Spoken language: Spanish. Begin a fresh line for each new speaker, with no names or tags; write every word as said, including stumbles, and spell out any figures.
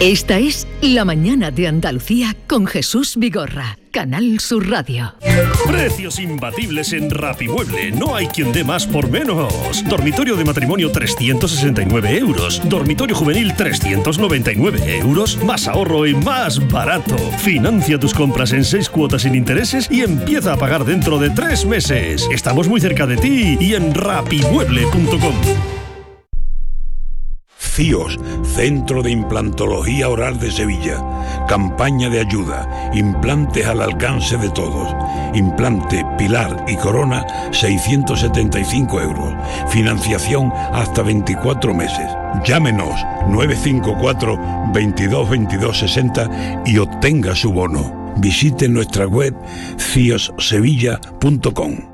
Esta es La Mañana de Andalucía con Jesús Vigorra, Canal Sur Radio.
Precios imbatibles en Rapimueble. No hay quien dé más por menos. Dormitorio de matrimonio trescientos sesenta y nueve euros. Dormitorio juvenil trescientos noventa y nueve euros. Más ahorro y más barato. Financia tus compras en seis cuotas sin intereses y empieza a pagar dentro de tres meses. Estamos muy cerca de ti y en rapimueble punto com.
C I O S, Centro de Implantología Oral de Sevilla. Campaña de ayuda. Implantes al alcance de todos. Implante, pilar y corona, seiscientos setenta y cinco euros. Financiación hasta veinticuatro meses. Llámenos nueve cinco cuatro, veintidós, veintidós, sesenta y obtenga su bono. Visite nuestra web cios sevilla punto com.